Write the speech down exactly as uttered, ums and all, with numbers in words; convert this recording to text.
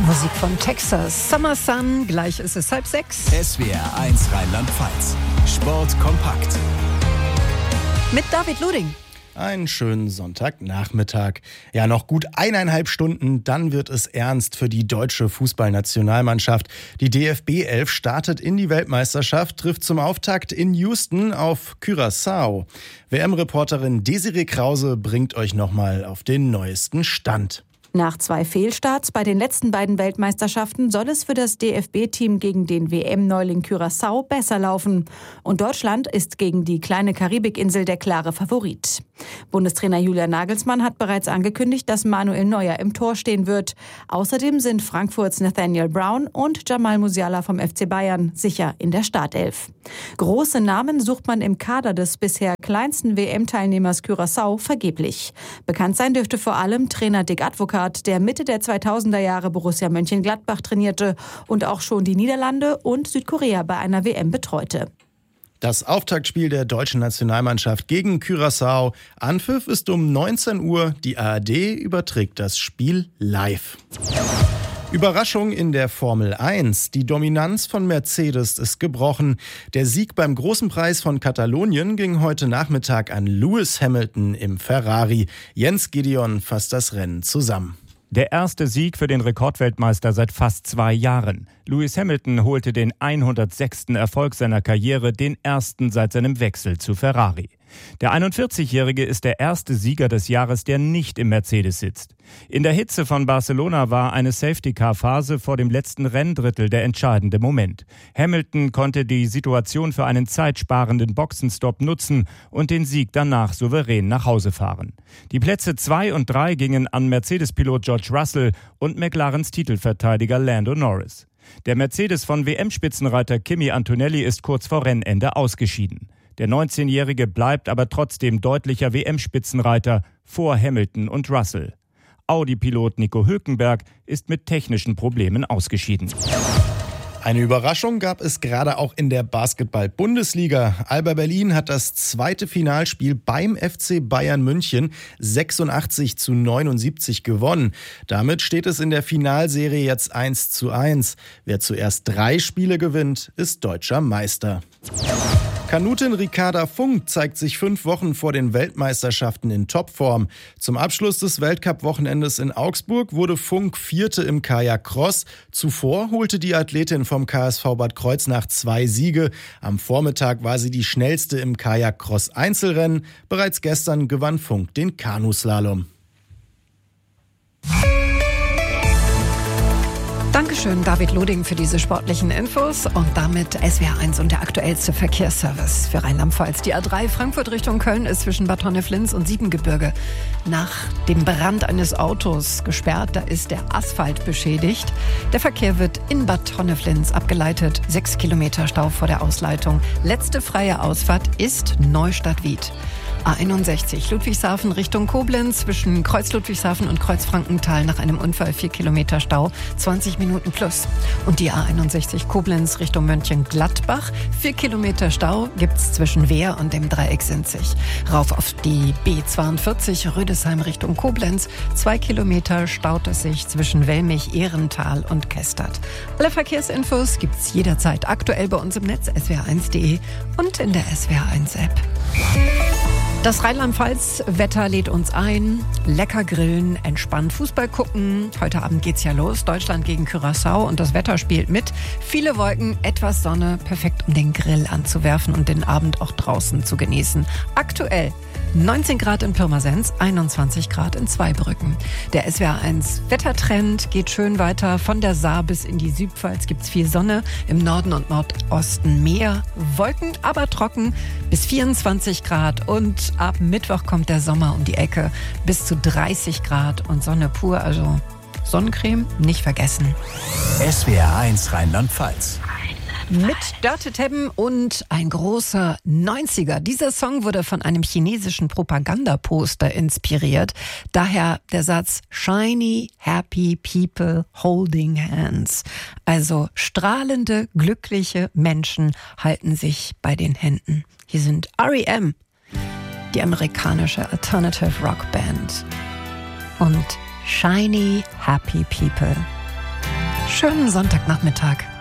Musik von Texas, Summer Sun, gleich ist es halb sechs. S W R eins Rheinland-Pfalz, Sport kompakt. Mit David Luding. Einen schönen Sonntagnachmittag. Ja, noch gut eineinhalb Stunden, dann wird es ernst für die deutsche Fußballnationalmannschaft. Die D F B elf startet in die Weltmeisterschaft, trifft zum Auftakt in Houston auf Curaçao. W M-Reporterin Desiree Krause bringt euch nochmal auf den neuesten Stand. Nach zwei Fehlstarts bei den letzten beiden Weltmeisterschaften soll es für das D F B-Team gegen den W M-Neuling Curaçao besser laufen. Und Deutschland ist gegen die kleine Karibikinsel der klare Favorit. Bundestrainer Julian Nagelsmann hat bereits angekündigt, dass Manuel Neuer im Tor stehen wird. Außerdem sind Frankfurts Nathaniel Brown und Jamal Musiala vom F C Bayern sicher in der Startelf. Große Namen sucht man im Kader des bisher kleinsten W M-Teilnehmers Curaçao vergeblich. Bekannt sein dürfte vor allem Trainer Dick Advocaat, der Mitte der zweitausender Jahre Borussia Mönchengladbach trainierte und auch schon die Niederlande und Südkorea bei einer W M betreute. Das Auftaktspiel der deutschen Nationalmannschaft gegen Curaçao. Anpfiff ist um neunzehn Uhr. Die A R D überträgt das Spiel live. Überraschung in der Formel eins. Die Dominanz von Mercedes ist gebrochen. Der Sieg beim Großen Preis von Katalonien ging heute Nachmittag an Lewis Hamilton im Ferrari. Jens Gideon fasst das Rennen zusammen. Der erste Sieg für den Rekordweltmeister seit fast zwei Jahren. Lewis Hamilton holte den hundertsechsten Erfolg seiner Karriere, den ersten seit seinem Wechsel zu Ferrari. Der einundvierzigjährige ist der erste Sieger des Jahres, der nicht im Mercedes sitzt. In der Hitze von Barcelona war eine Safety-Car-Phase vor dem letzten Renndrittel der entscheidende Moment. Hamilton konnte die Situation für einen zeitsparenden Boxenstopp nutzen und den Sieg danach souverän nach Hause fahren. Die Plätze zwei und drei gingen an Mercedes-Pilot George Russell und McLarens Titelverteidiger Lando Norris. Der Mercedes von W M-Spitzenreiter Kimi Antonelli ist kurz vor Rennende ausgeschieden. Der neunzehnjährige bleibt aber trotzdem deutlicher W M-Spitzenreiter vor Hamilton und Russell. Audi-Pilot Nico Hülkenberg ist mit technischen Problemen ausgeschieden. Eine Überraschung gab es gerade auch in der Basketball-Bundesliga. Alba Berlin hat das zweite Finalspiel beim F C Bayern München sechsundachtzig zu neunundsiebzig gewonnen. Damit steht es in der Finalserie jetzt eins zu eins. Wer zuerst drei Spiele gewinnt, ist deutscher Meister. Kanutin Ricarda Funk zeigt sich fünf Wochen vor den Weltmeisterschaften in Topform. Zum Abschluss des Weltcup-Wochenendes in Augsburg wurde Funk Vierte im Kajak-Cross. Zuvor holte die Athletin vom K S V Bad Kreuznach zwei Siege. Am Vormittag war sie die schnellste im Kajak-Cross-Einzelrennen. Bereits gestern gewann Funk den Kanuslalom. Dankeschön, David Luding, für diese sportlichen Infos. Und damit S W R eins und der aktuellste Verkehrsservice für Rheinland-Pfalz. Die A drei Frankfurt Richtung Köln ist zwischen Bad Honneflins und Siebengebirge nach dem Brand eines Autos gesperrt. Da ist der Asphalt beschädigt. Der Verkehr wird in Bad Honneflins abgeleitet. Sechs Kilometer Stau vor der Ausleitung. Letzte freie Ausfahrt ist Neustadt-Wied. A einundsechzig Ludwigshafen Richtung Koblenz zwischen Kreuz Ludwigshafen und Kreuz Frankenthal nach einem Unfall vier Kilometer Stau, zwanzig Minuten plus. Und die A einundsechzig Koblenz Richtung Mönchengladbach, vier Kilometer Stau gibt's zwischen Wehr und dem Dreieck Sinzig. Rauf auf die B zweiundvierzig Rüdesheim Richtung Koblenz, zwei Kilometer staut es sich zwischen Wellmich, Ehrental und Kestert. Alle Verkehrsinfos gibt's jederzeit aktuell bei uns im Netz S W R eins punkt de und in der S W R eins App. Das Rheinland-Pfalz-Wetter lädt uns ein. Lecker grillen, entspannt Fußball gucken. Heute Abend geht's ja los. Deutschland gegen Curaçao und das Wetter spielt mit. Viele Wolken, etwas Sonne. Perfekt, um den Grill anzuwerfen und den Abend auch draußen zu genießen. Aktuell neunzehn Grad in Pirmasens, einundzwanzig Grad in Zweibrücken. Der S W R eins Wettertrend geht schön weiter. Von der Saar bis in die Südpfalz gibt's viel Sonne. Im Norden und Nordosten mehr Wolken, aber trocken bis vierundzwanzig Grad. Und ab Mittwoch kommt der Sommer um die Ecke. Bis zu dreißig Grad und Sonne pur. Also Sonnencreme nicht vergessen. S W R eins Rheinland-Pfalz. Mit Dörte Teppen und ein großer neunziger. Dieser Song wurde von einem chinesischen Propagandaposter inspiriert. Daher der Satz Shiny, happy people holding hands. Also strahlende, glückliche Menschen halten sich bei den Händen. Hier sind R E M, die amerikanische Alternative Rock Band. Und Shiny, happy people. Schönen Sonntagnachmittag.